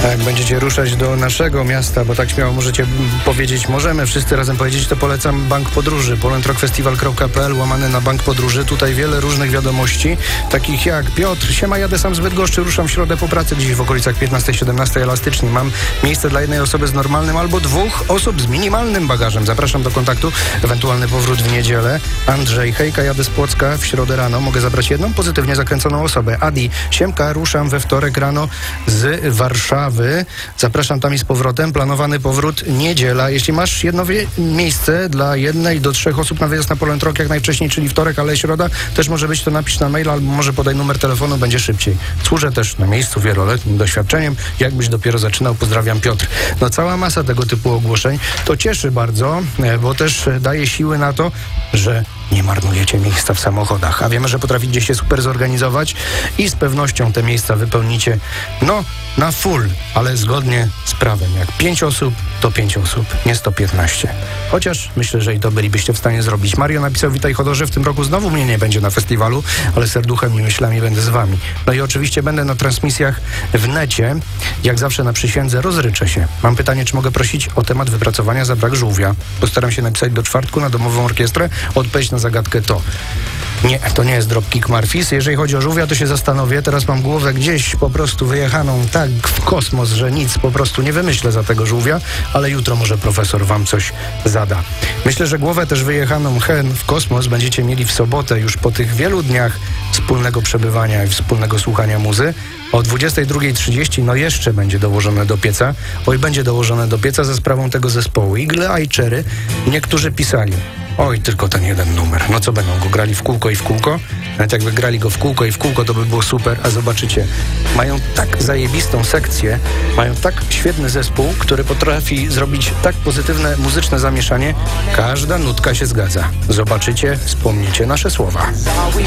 A jak będziecie ruszać do naszego miasta, bo tak śmiało możecie powiedzieć, możemy wszyscy razem powiedzieć, to polecam Bank Podróży, polandrockfestival.pl / Bank Podróży. Tutaj wiele różnych wiadomości, takich jak Piotr, siema, jadę sam z Bydgoszczy, ruszam w środę po pracy, dziś w okolicach 15-17 elastycznie. Mam miejsce dla jednej osoby z normalnym albo dwóch osób z minimalnym bagażem. Zapraszam do kontaktu, ewentualny powrót w niedzielę. Andrzej, hejka, jadę z Płocka w środę rano, mogę zabrać jedną pozytywnie zakręconą osobę. Adi, siemka, ruszam we wtorek rano z Warszawy. Zapraszam tam i z powrotem. Planowany powrót niedziela. Jeśli masz jedno miejsce dla 1 do 3 osób na wyjazd na Poland Rock jak najwcześniej, czyli wtorek, ale środa, też może być, to napisz na maila albo może podaj numer telefonu, będzie szybciej. Służę też na miejscu wieloletnim doświadczeniem. Jakbyś dopiero zaczynał, pozdrawiam, Piotr. No cała masa tego typu ogłoszeń. To cieszy bardzo, bo też daje siły na to, że nie marnujecie miejsca w samochodach, a wiemy, że potraficie się super zorganizować i z pewnością te miejsca wypełnicie, no, na full, ale zgodnie z prawem. Jak 5 osób, to 5 osób, nie 115. Chociaż myślę, że i to bylibyście w stanie zrobić. Mario napisał, witaj Chodorze, w tym roku znowu mnie nie będzie na festiwalu, ale serduchem i myślami będę z wami. No i oczywiście będę na transmisjach w necie, jak zawsze na przysiędze, rozryczę się. Mam pytanie, czy mogę prosić o temat wypracowania za brak żółwia? Postaram się napisać do czwartku na domową orkiestrę, odpowiedź na zagadkę to. Nie, to nie jest Dropkick Murphys. Jeżeli chodzi o żółwia, to się zastanowię. Teraz mam głowę gdzieś po prostu wyjechaną tak w kosmos, że nic po prostu nie wymyślę za tego żółwia, ale jutro może profesor wam coś zada. Myślę, że głowę też wyjechaną w kosmos będziecie mieli w sobotę, już po tych wielu dniach wspólnego przebywania i wspólnego słuchania muzy. O 22:30 no jeszcze będzie dołożone do pieca. Oj, będzie dołożone do pieca za sprawą tego zespołu. Eagle Eye Cherry. Niektórzy pisali, oj, tylko ten jeden numer. No co, będą go grali w kółko i w kółko? Nawet jakby grali go w kółko i w kółko, to by było super. A zobaczycie, mają tak zajebistą sekcję, mają tak świetny zespół, który potrafi zrobić tak pozytywne muzyczne zamieszanie. Każda nutka się zgadza. Zobaczycie, wspomnicie nasze słowa.